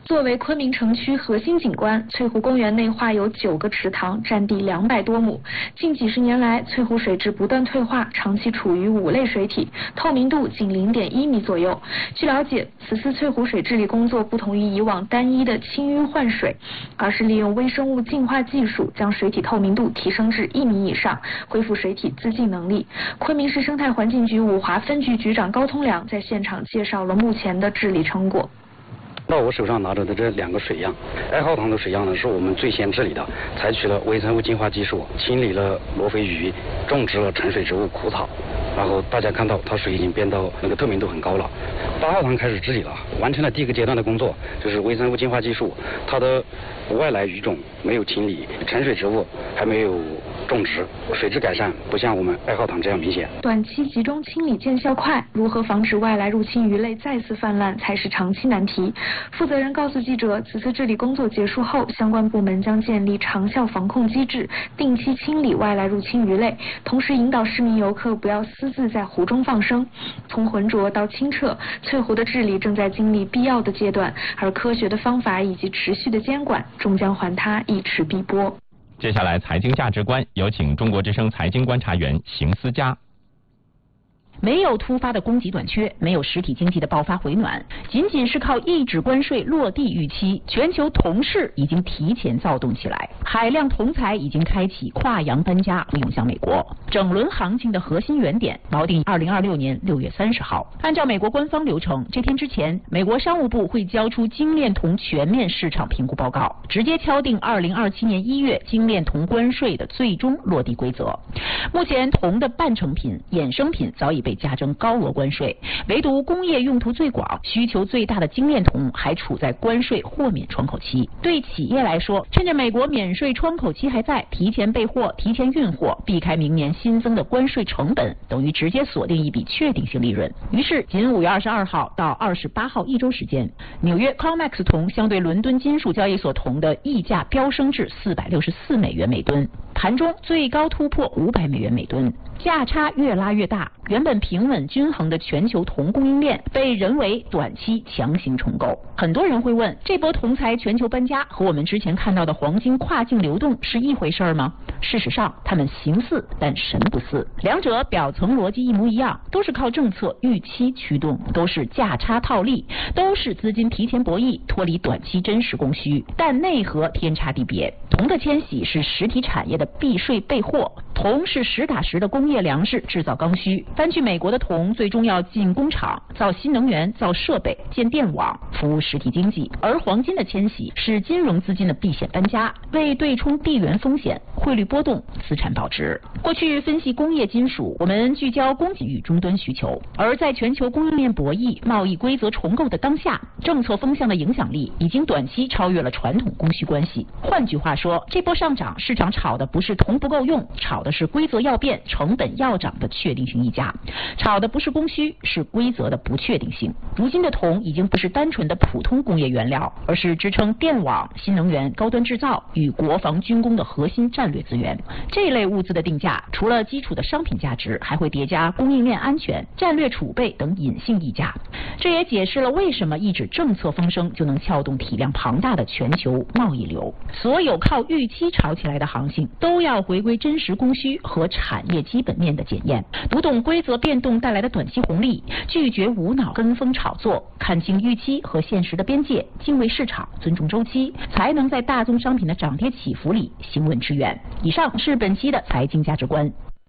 作为昆明城区核心景观，翠湖公园内画有9个池塘，占地200多亩。近几十年来，翠湖水质不断退化，长期处于5类水体，透明度仅0.1米左右。据了解，此次翠湖水治理工作不同于以往单一的清淤换水，而是利用微生物净化技术，将水体透明度提升至1米以上，恢复水体自净能力。昆明市生态环境局五华分局局长高通良在现场介绍了目前的治理成果。 那我手上拿着的这2个水样，爱浩塘的水样呢，是我们最先治理的，采取了微生物净化技术，清理了罗非鱼，种植了沉水植物苦草，然后大家看到它水已经变到那个透明度很高了。8号塘开始治理了，完成了第1个阶段的工作，就是微生物净化技术，它的外来鱼种没有清理，沉水植物还没有种植，水质改善不像我们爱浩塘这样明显。 短期集中清理见效快，如何防止外来入侵鱼类再次泛滥才是长期难题。负责人告诉记者，此次治理工作结束后，相关部门将建立长效防控机制，定期清理外来入侵鱼类，同时引导市民游客不要私自在湖中放生。从浑浊到清澈，翠湖的治理正在经历必要的阶段，而科学的方法以及持续的监管，终将还它一池碧波。 接下来，财经价值观，有请中国之声财经观察员邢思佳。 没有突发的供给短缺，没有实体经济的爆发回暖，仅仅是靠抑制关税落地预期，全球铜市已经提前躁动起来，海量铜材已经开启跨洋搬家，涌向美国。整轮行情的核心原点锚定2026年6月30号。按照美国官方流程，这天之前，美国商务部会交出精炼铜全面市场评估报告，直接敲定2027年1月精炼铜关税的最终落地规则。目前，铜的半成品、衍生品早已被加征高额关税，唯独工业用途最广、需求最大的精炼铜还处在关税豁免窗口期。对企业来说，趁着美国免税窗口期还在，提前备货、提前运货，避开明年新增的关税成本，等于直接锁定一笔确定性利润。于是，仅5月22号到28号1周时间，纽约 COMEX 铜相对伦敦金属交易所铜的溢价飙升至464美元每吨，盘中最高突破500美元每吨，价差越拉越大。原本平稳均衡的全球铜供应链被人为短期强行重构。很多人会问，这波铜材全球搬家和我们之前看到的黄金跨境流动是一回事吗？事实上，它们形似但神不似，两者表层逻辑一模一样，都是靠政策预期驱动，都是价差套利，都是资金提前博弈，脱离短期真实供需，但内核天差地别。铜的迁徙是实体产业的避税备货，铜是实打实的工业粮食，制造刚需。搬去美国的铜最终要进工厂，造新能源，造设备，建电网，服务实体经济。而黄金的迁徙是金融资金的避险搬家，为对冲地缘风险、汇率波动，资产保值。过去分析工业金属，我们聚焦供给与终端需求，而在全球供应链博弈、贸易规则重构的当下，政策风向的影响力已经短期超越了传统供需关系。换句话说，这波上涨，市场炒的不是铜不够用，炒的是规则要变、成本要涨的确定性溢价，炒的不是供需，是规则的不确定性。如今的铜已经不是单纯的普通工业原料，而是支撑电网、新能源、高端制造与国防军工的核心战略资源。这类物资的定价，除了基础的商品价值，还会叠加供应链安全、战略储备等隐性溢价。这也解释了为什么一纸政策风声就能撬动体量庞大的全球贸易流。所有靠预期炒起来的行情，都要回归真实供需和产业基本面的检验，读懂规则变动带来的短期红利，拒绝无脑跟风炒作，看清预期和现实的边界，敬畏市场，尊重周期，才能在大宗商品的涨跌起伏里行稳致远。以上是本期的财经价值观。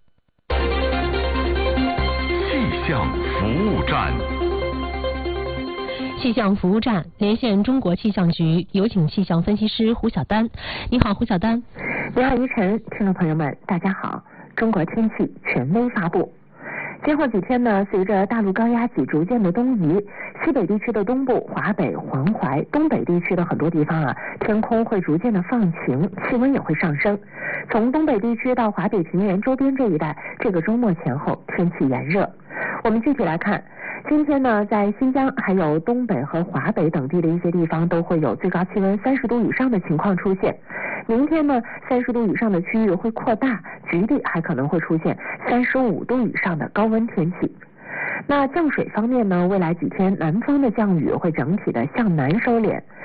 气象服务站。 气象服务站连线中国气象局，有请气象分析师胡晓丹。你好，胡晓丹。 你好，于晨。听众朋友们，大家好。中国天气权威发布。今后几天呢，随着大陆高压脊逐渐的东移，西北地区的东部、华北、黄淮、东北地区的很多地方啊，天空会逐渐的放晴，气温也会上升。从东北地区到华北平原周边这一带，这个周末前后天气炎热。我们具体来看，今天呢，在新疆还有东北和华北等地的一些地方都会有最高气温30度以上的情况出现。明天呢，30度以上的区域会扩大，局地还可能会出现35度以上的高温天气。那降水方面呢，未来几天南方的降雨会整体的向南收敛。